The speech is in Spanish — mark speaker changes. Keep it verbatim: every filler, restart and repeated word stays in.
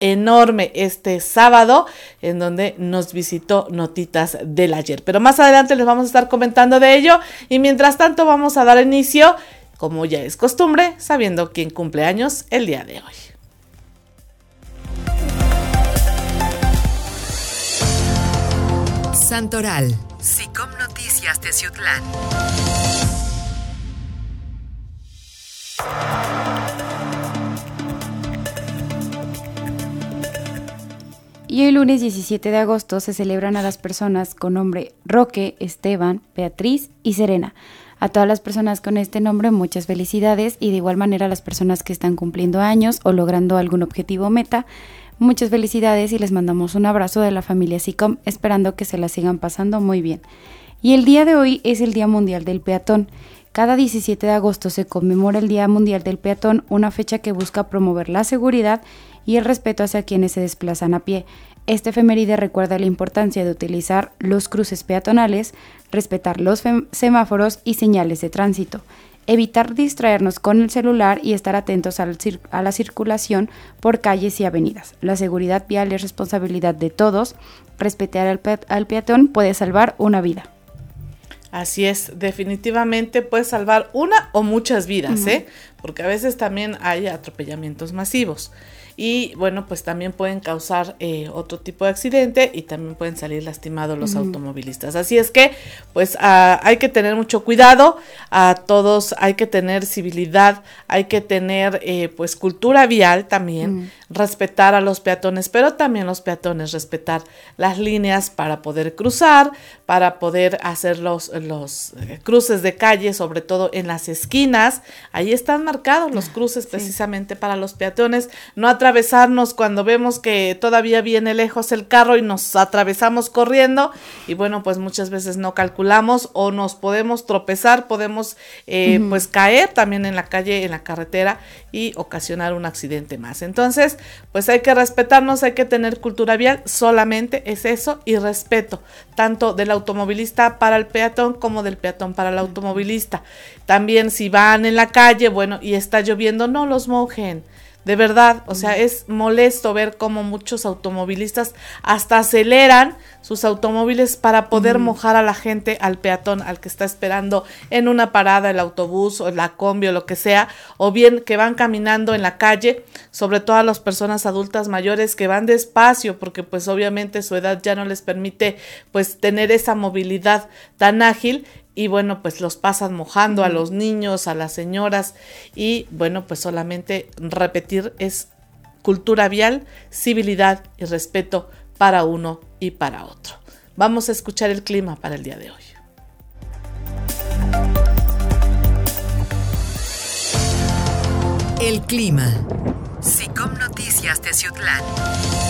Speaker 1: enorme este sábado, en donde nos visitó Notitas del Ayer. Pero más adelante les vamos a estar comentando de ello, y mientras tanto vamos a dar inicio, como ya es costumbre, sabiendo quién cumple años el día de hoy.
Speaker 2: Santoral. SICOM Noticias Teciutlán.
Speaker 3: Y hoy lunes diecisiete de agosto se celebran a las personas con nombre Roque, Esteban, Beatriz y Serena. A todas las personas con este nombre muchas felicidades, y de igual manera a las personas que están cumpliendo años o logrando algún objetivo o meta, muchas felicidades y les mandamos un abrazo de la familia SICOM, esperando que se la sigan pasando muy bien. Y el día de hoy es el Día Mundial del Peatón. Cada diecisiete de agosto se conmemora el Día Mundial del Peatón, una fecha que busca promover la seguridad y el respeto hacia quienes se desplazan a pie. Este efeméride recuerda la importancia de utilizar los cruces peatonales, respetar los semáforos y señales de tránsito, evitar distraernos con el celular y estar atentos al cir- a la circulación por calles y avenidas. La seguridad vial es responsabilidad de todos. Respetar al, pe- al peatón puede salvar una vida.
Speaker 1: Así es, definitivamente puede salvar una o muchas vidas, uh-huh. ¿eh? Porque a veces también hay atropellamientos masivos. Y bueno, pues también pueden causar eh, otro tipo de accidente, y también pueden salir lastimados los uh-huh. automovilistas. Así es que pues uh, hay que tener mucho cuidado, a todos hay que tener civilidad, hay que tener eh, pues cultura vial también, uh-huh. respetar a los peatones, pero también los peatones respetar las líneas para poder cruzar, para poder hacer los, los eh, cruces de calle, sobre todo en las esquinas. Ahí están marcados los cruces precisamente sí. para los peatones. No atravesarnos cuando vemos que todavía viene lejos el carro y nos atravesamos corriendo, y bueno, pues muchas veces no calculamos o nos podemos tropezar, podemos eh, uh-huh. pues caer también en la calle, en la carretera, y ocasionar un accidente más. Entonces, pues hay que respetarnos, hay que tener cultura vial, solamente es eso, y respeto, tanto del automovilista para el peatón como del peatón para el automovilista. También si van en la calle, bueno, y está lloviendo, no los mojen. De verdad, o sea, es molesto ver cómo muchos automovilistas hasta aceleran sus automóviles para poder mm. mojar a la gente, al peatón, al que está esperando en una parada, el autobús o la combi o lo que sea, o bien que van caminando en la calle, sobre todo a las personas adultas mayores que van despacio, porque pues obviamente su edad ya no les permite pues tener esa movilidad tan ágil. Y bueno, pues los pasan mojando a los niños, a las señoras, y bueno, pues solamente repetir es cultura vial, civilidad y respeto para uno y para otro. Vamos a escuchar el clima para el día de hoy.
Speaker 2: El clima. SICOM Noticias Teciutlán.